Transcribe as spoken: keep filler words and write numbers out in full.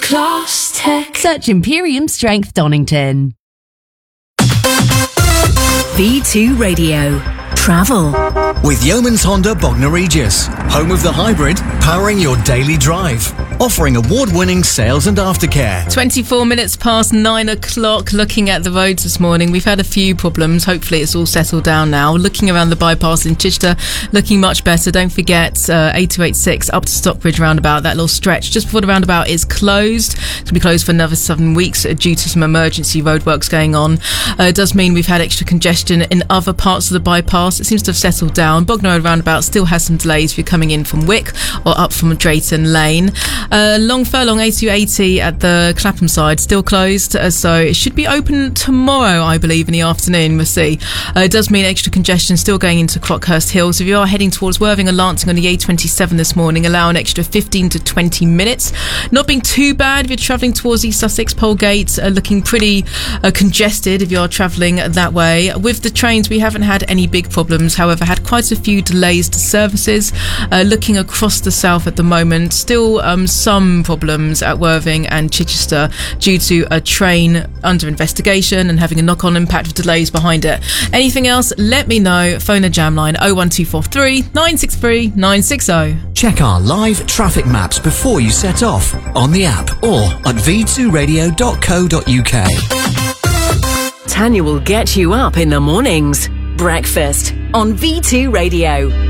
Class Tech. Search Imperium Strength Donington. V two Radio. Travel. With Yeoman's Honda Bognor Regis, home of the hybrid, powering your daily drive. Offering award-winning sales and aftercare. twenty-four minutes past nine o'clock, looking at the roads this morning. We've had a few problems. Hopefully it's all settled down now. Looking around the bypass in Chichester, looking much better. Don't forget uh, eight two eight six up to Stockbridge roundabout, that little stretch just before the roundabout is closed. It's going to be closed for another seven weeks due to some emergency roadworks going on. Uh, it does mean we've had extra congestion in other parts of the bypass. It seems to have settled down. Bognor Road roundabout still has some delays if you're coming in from Wick or up from Drayton Lane. Uh, long furlong A two eighty at the Clapham side still closed, uh, so it should be open tomorrow, I believe, in the afternoon. We'll see. Uh, it does mean extra congestion still going into Crockhurst Hill. So if you are heading towards Worthing or Lancing on the A twenty-seven this morning, allow an extra fifteen to twenty minutes. Not being too bad if you're travelling towards East Sussex, Polegate, uh, looking pretty uh, congested if you are travelling that way. With the trains, we haven't had any big problems. However, had quite a few delays to services. Uh, looking across the south at the moment, still um, some problems at Worthing and Chichester due to a train under investigation and having a knock-on impact of delays behind it. Anything else, let me know. Phone the jam line oh one two four three, nine six three, nine six oh. Check our live traffic maps before you set off on the app or at v two radio dot co dot uk. Tanya will get you up in the mornings. Breakfast on V two Radio.